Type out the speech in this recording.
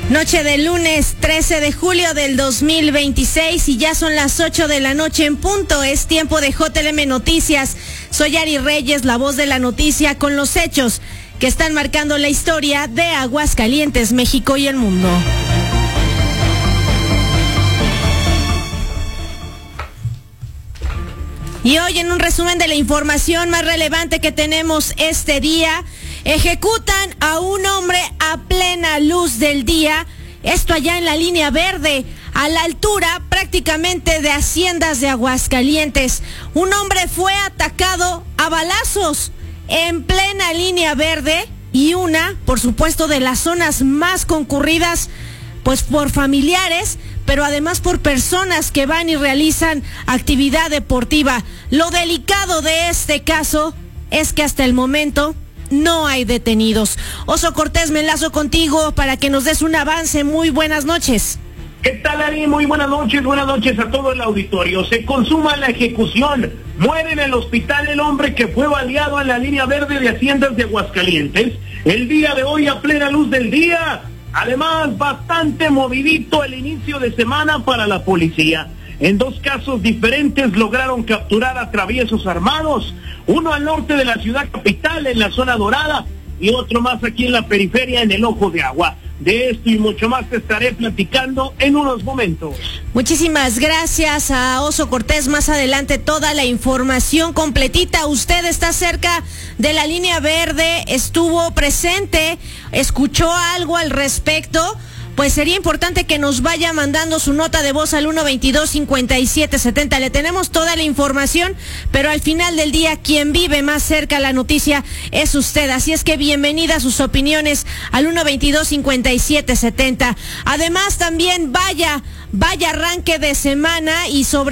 Noche de lunes 13 de julio del 2026 y ya son las 8 de la noche en punto. Es tiempo de JLM Noticias. Soy Ari Reyes, la voz de la noticia con los hechos que están marcando la historia de Aguascalientes, México y el mundo. Y hoy en un resumen de la información más relevante que tenemos este día, ejecutan a un hombre a plena luz del día, esto allá en la línea verde, a la altura prácticamente de Haciendas de Aguascalientes. Un hombre fue atacado a balazos en plena línea verde y una, por supuesto, de las zonas más concurridas, pues por familiares, pero además por personas que van y realizan actividad deportiva. Lo delicado de este caso es que hasta el momento no hay detenidos. Oso Cortés, me enlazo contigo para que nos des un avance. Muy buenas noches. ¿Qué tal, Ari? Muy buenas noches a todo el auditorio. Se consuma la ejecución. Muere en el hospital el hombre que fue baleado en la línea verde de Haciendas de Aguascalientes el día de hoy a plena luz del día. Además, bastante movidito el inicio de semana para la policía. En dos casos diferentes lograron capturar a traviesos armados, uno al norte de la ciudad capital, en la zona dorada, y otro más aquí en la periferia, en el Ojo de Agua. De esto y mucho más te estaré platicando en unos momentos. Muchísimas gracias a Oso Cortés. Más adelante toda la información completita. Usted está cerca de la línea verde, estuvo presente, escuchó algo al respecto. Pues sería importante que nos vaya mandando su nota de voz al 122-5770. Le tenemos toda la información, pero al final del día quien vive más cerca la noticia es usted. Así es que bienvenida sus opiniones al 122-5770. Además también vaya arranque de semana y sobre